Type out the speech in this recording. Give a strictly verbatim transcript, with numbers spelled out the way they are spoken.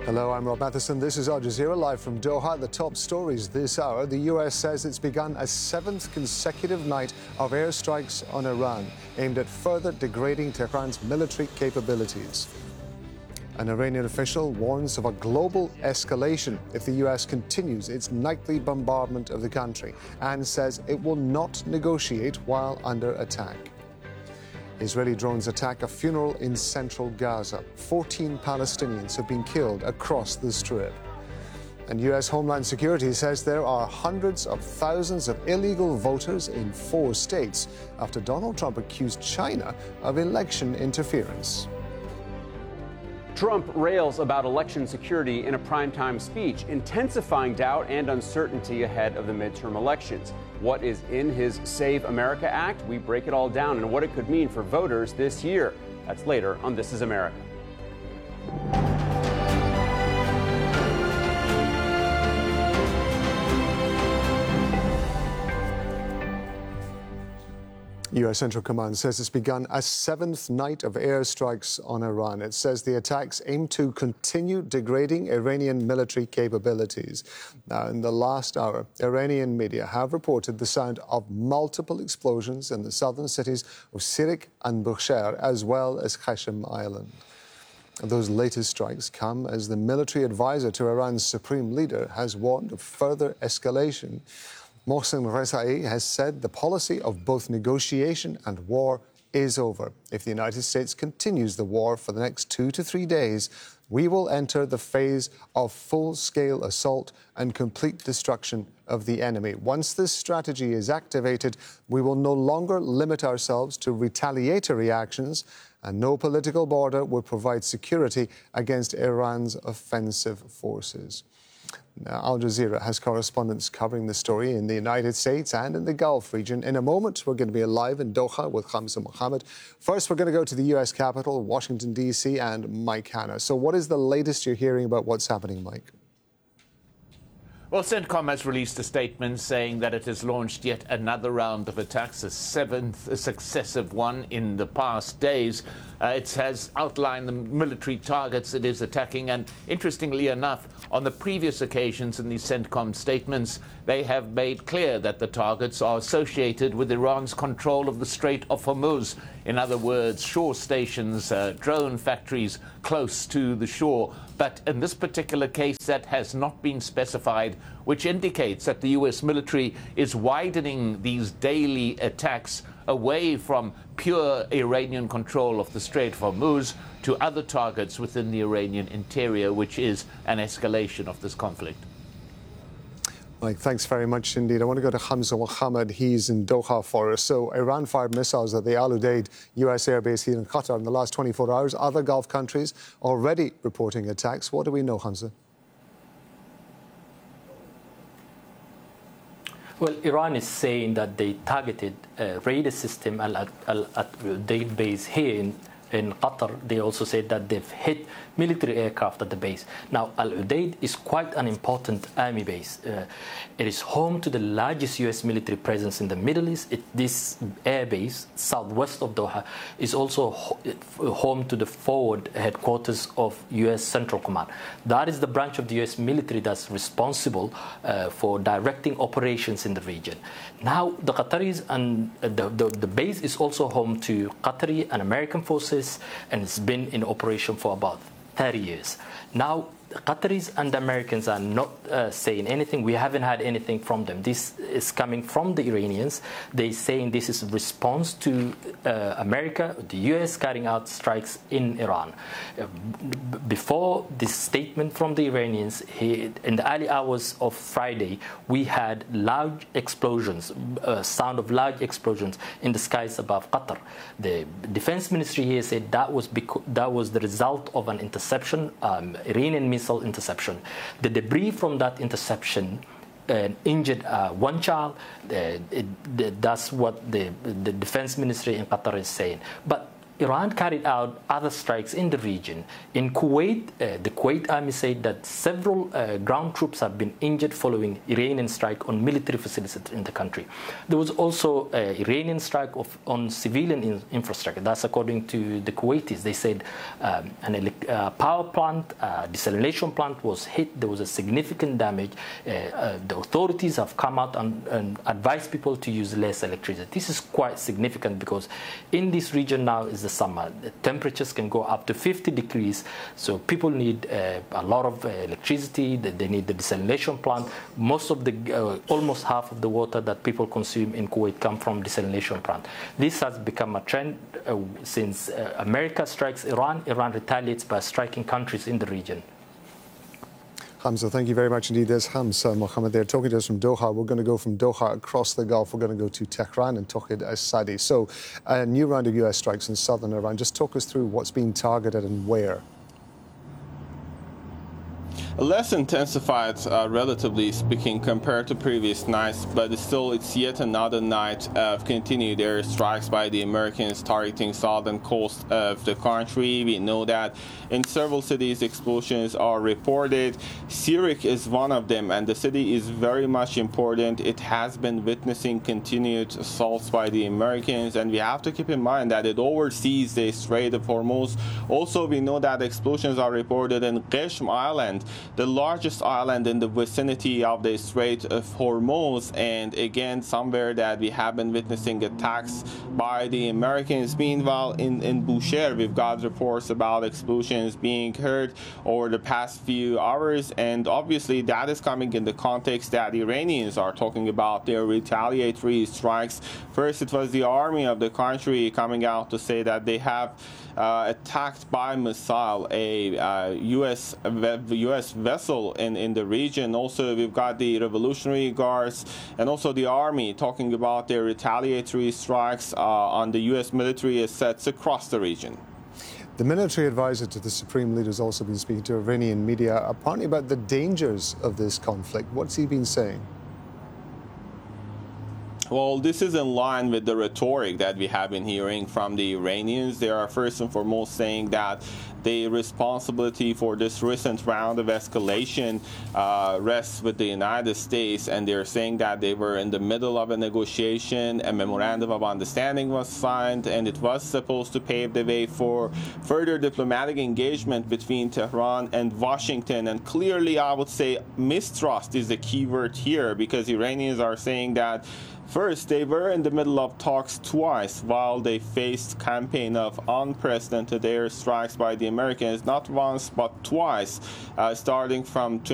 Hello, I'm Rob Matheson. This is Al Jazeera live from Doha. The top stories this hour. The U S says it's begun a seventh consecutive night of airstrikes on Iran, aimed at further degrading Tehran's military capabilities. An Iranian official warns of a global escalation if the U S continues its nightly bombardment of the country, and says it will not negotiate while under attack. Israeli drones attack a funeral in central Gaza. fourteen Palestinians have been killed across the Strip. And U S Homeland Security says there are hundreds of thousands of illegal voters in four states after Donald Trump accused China of election interference. Trump rails about election security in a primetime speech, intensifying doubt and uncertainty ahead of the midterm elections. What is in his Save America Act? We break it all down and what it could mean for voters this year. That's later on This Is America. U S Central Command says it's begun a seventh night of airstrikes on Iran. It says the attacks aim to continue degrading Iranian military capabilities. Now, in the last hour, Iranian media have reported the sound of multiple explosions in the southern cities of Sirik and Bushehr, as well as Qashem Island. Those latest strikes come as the military advisor to Iran's supreme leader has warned of further escalation. Mohsen Rezaei has said the policy of both negotiation and war is over. If the United States continues the war for the next two to three days, we will enter the phase of full-scale assault and complete destruction of the enemy. Once this strategy is activated, we will no longer limit ourselves to retaliatory actions, and no political border will provide security against Iran's offensive forces. Now, Al Jazeera has correspondents covering the story in the United States and in the Gulf region. In a moment, we're going to be live in Doha with Hamza Mohammed. First, we're going to go to the U S Capitol, Washington, D C, and Mike Hanna. So what is the latest you're hearing about what's happening, Mike? Well, CENTCOM has released a statement saying that it has launched yet another round of attacks, a seventh a successive one in the past days. Uh, it has outlined the military targets it is attacking, and interestingly enough, on the previous occasions in these CENTCOM statements, they have made clear that the targets are associated with Iran's control of the Strait of Hormuz. In other words, shore stations, uh, drone factories close to the shore. But in this particular case, that has not been specified, which indicates that the U S military is widening these daily attacks away from pure Iranian control of the Strait of Hormuz to other targets within the Iranian interior, which is an escalation of this conflict. Mike, thanks very much indeed. I want to go to Hamza Mohammed. He's in Doha for us. So Iran fired missiles at the Al Udeid U S airbase here in Qatar in the last twenty-four hours. Other Gulf countries already reporting attacks. What do we know, Hamza? Well, Iran is saying that they targeted a radar system at Al Udeid base here in in Qatar. They also said that they've hit military aircraft at the base. Now, Al Udeid is quite an important army base. Uh, it is home to the largest U S military presence in the Middle East. It, this air base, southwest of Doha, is also ho home to the forward headquarters of U S Central Command. That is the branch of the U S military that's responsible uh, for directing operations in the region. Now, the Qataris and uh, the, the, the base is also home to Qatari and American forces, and it's been in operation for about thirty years. Now, the Qataris and the Americans are not uh, saying anything. We haven't had anything from them. This is coming from the Iranians. They're saying this is a response to uh, America, the U S carrying out strikes in Iran. Uh, before this statement from the Iranians, he, in the early hours of Friday, we had loud explosions, uh, sound of loud explosions in the skies above Qatar. The defense ministry here said that was because that was the result of an interception, um, Iranian missile interception. The debris from that interception uh, injured uh, one child. Uh, it, that's what the, the defense ministry in Qatar is saying. But Iran carried out other strikes in the region. In Kuwait, uh, the Kuwait army said that several uh, ground troops have been injured following Iranian strike on military facilities in the country. There was also an Iranian strike of, on civilian in infrastructure. That's according to the Kuwaitis. They said um, an uh, power plant, uh, desalination plant was hit. There was a significant damage. Uh, uh, the authorities have come out and, and advised people to use less electricity. This is quite significant because in this region now is the summer. The temperatures can go up to fifty degrees, so people need uh, a lot of uh, electricity. They need the desalination plant. Most of the, uh, almost half of the water that people consume in Kuwait come from desalination plant. This has become a trend uh, since uh, America strikes Iran. Iran retaliates by striking countries in the region. Hamza, thank you very much indeed. There's Hamza Mohammed there talking to us from Doha. We're going to go from Doha across the Gulf. We're going to go to Tehran and Tauhid As-Sadi. So, a new round of U S strikes in southern Iran. Just talk us through what's being targeted and where. Less intensified, uh, relatively speaking, compared to previous nights, but still it's yet another night of continued airstrikes by the Americans targeting southern coast of the country. We know that in several cities explosions are reported. Sirik is one of them, and the city is very much important. It has been witnessing continued assaults by the Americans, and we have to keep in mind that it oversees the Strait of Hormuz. Also, we know that explosions are reported in Qishm Island, the largest island in the vicinity of the Strait of Hormuz, and again somewhere that we have been witnessing attacks by the Americans. Meanwhile, in, in Bushehr, we've got reports about explosions being heard over the past few hours, and obviously that is coming in the context that Iranians are talking about their retaliatory strikes. First, it was the army of the country coming out to say that they have uh, attacked by missile a uh, U S U S vessel in, in the region. Also, we've got the Revolutionary Guards and also the army talking about their retaliatory strikes uh, on the U S military assets across the region. The military advisor to the Supreme Leader has also been speaking to Iranian media, apparently about the dangers of this conflict. What's he been saying? Well, this is in line with the rhetoric that we have been hearing from the Iranians. They are first and foremost saying that the responsibility for this recent round of escalation uh, rests with the United States, and they're saying that they were in the middle of a negotiation. A memorandum of understanding was signed, and it was supposed to pave the way for further diplomatic engagement between Tehran and Washington. And clearly, I would say mistrust is the key word here, because Iranians are saying that first, they were in the middle of talks twice while they faced campaign of unprecedented airstrikes by the Americans, not once but twice, uh, starting from